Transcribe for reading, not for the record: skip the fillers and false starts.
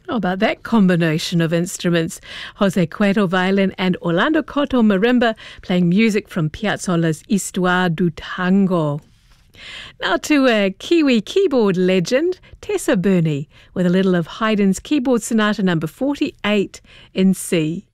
How about that combination of instruments? Jose Cueto violin and Orlando Cotto marimba playing music from Piazzolla's Histoire du Tango. Now to a Kiwi keyboard legend, Tessa Burney, with a little of Haydn's Keyboard Sonata number 48 in C.